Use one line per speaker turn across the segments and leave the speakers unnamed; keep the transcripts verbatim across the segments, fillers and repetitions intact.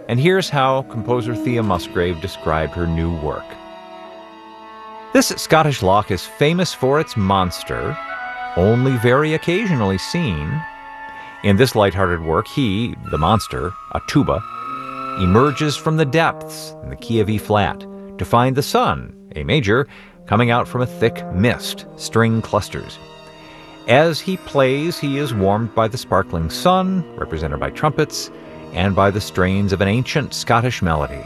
And here's how composer Thea Musgrave described her new work. This Scottish loch is famous for its monster, only very occasionally seen. In this lighthearted work, he, the monster, a tuba, emerges from the depths in the key of E flat to find the sun, A major, coming out from a thick mist, string clusters. As he plays, he is warmed by the sparkling sun, represented by trumpets, and by the strains of an ancient Scottish melody.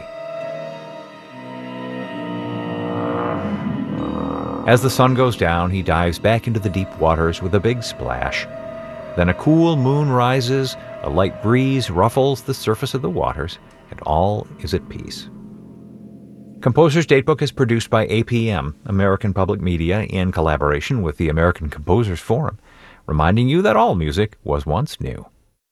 As the sun goes down, he dives back into the deep waters with a big splash. Then a cool moon rises, a light breeze ruffles the surface of the waters, and all is at peace. Composer's Datebook is produced by A P M, American Public Media, in collaboration with the American Composers Forum, reminding you that all music was once new.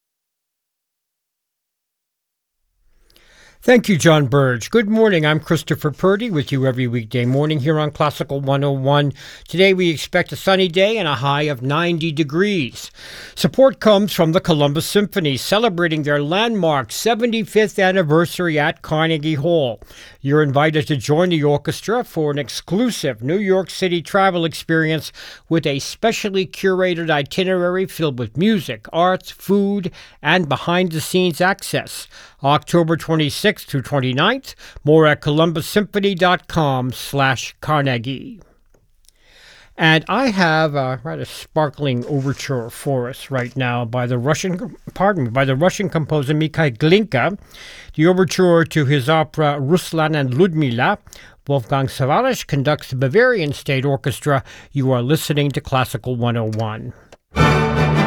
Thank you, John Burge. Good morning. I'm Christopher Purdy with you every weekday morning here on Classical one oh one. Today we expect a sunny day and a high of ninety degrees. Support comes from the Columbus Symphony, celebrating their landmark seventy-fifth anniversary at Carnegie Hall. You're invited to join the orchestra for an exclusive New York City travel experience with a specially curated itinerary filled with music, arts, food, and behind-the-scenes access. October twenty-sixth through twenty-ninth. More at columbus-symphony.com slash Carnegie. And I have a rather sparkling overture for us right now by the Russian, pardon me, by the Russian composer Mikhail Glinka. The overture to his opera Ruslan and Ludmila. Wolfgang Sawallisch conducts the Bavarian State Orchestra. You are listening to Classical one oh one.